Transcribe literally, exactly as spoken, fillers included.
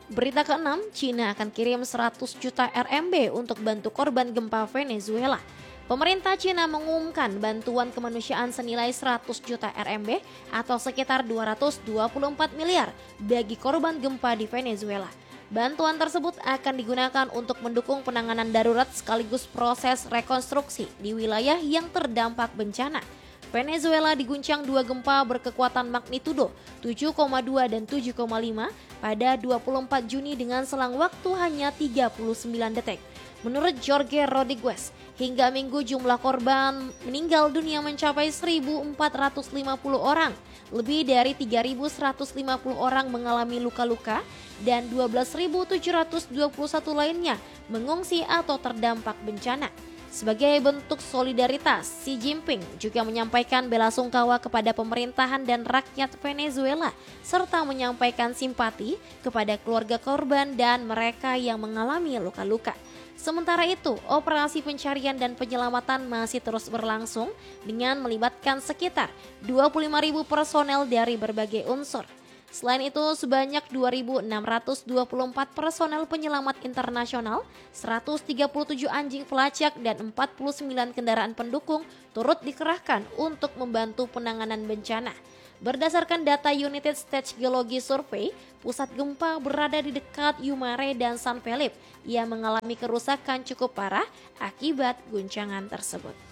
Berita keenam, Cina akan kirim seratus juta R M B untuk bantu korban gempa Venezuela. Pemerintah Cina mengumumkan bantuan kemanusiaan senilai seratus juta R M B atau sekitar dua ratus dua puluh empat miliar bagi korban gempa di Venezuela. Bantuan tersebut akan digunakan untuk mendukung penanganan darurat sekaligus proses rekonstruksi di wilayah yang terdampak bencana. Venezuela diguncang dua gempa berkekuatan magnitudo tujuh koma dua dan tujuh koma lima pada dua puluh empat Juni dengan selang waktu hanya tiga puluh sembilan detik. Menurut Jorge Rodriguez, hingga Minggu jumlah korban meninggal dunia mencapai seribu empat ratus lima puluh orang. Lebih dari tiga ribu seratus lima puluh orang mengalami luka-luka dan dua belas ribu tujuh ratus dua puluh satu lainnya mengungsi atau terdampak bencana. Sebagai bentuk solidaritas, Xi Jinping juga menyampaikan bela sungkawa kepada pemerintahan dan rakyat Venezuela, serta menyampaikan simpati kepada keluarga korban dan mereka yang mengalami luka-luka. Sementara itu, operasi pencarian dan penyelamatan masih terus berlangsung dengan melibatkan sekitar dua puluh lima ribu personel dari berbagai unsur. Selain itu, sebanyak dua ribu enam ratus dua puluh empat personel penyelamat internasional, seratus tiga puluh tujuh anjing pelacak, dan empat puluh sembilan kendaraan pendukung turut dikerahkan untuk membantu penanganan bencana. Berdasarkan data United States Geology Survey, pusat gempa berada di dekat Yumare dan San Felipe yang mengalami kerusakan cukup parah akibat guncangan tersebut.